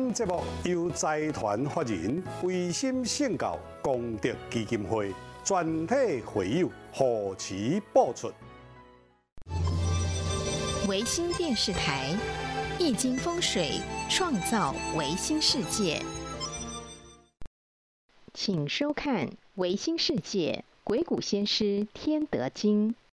本节目由财团法人维新圣教功德基金会全体会友护持播出。 维新电视台，易经风水，创造维新世界。请收看《维新世界鬼谷先师天德经》。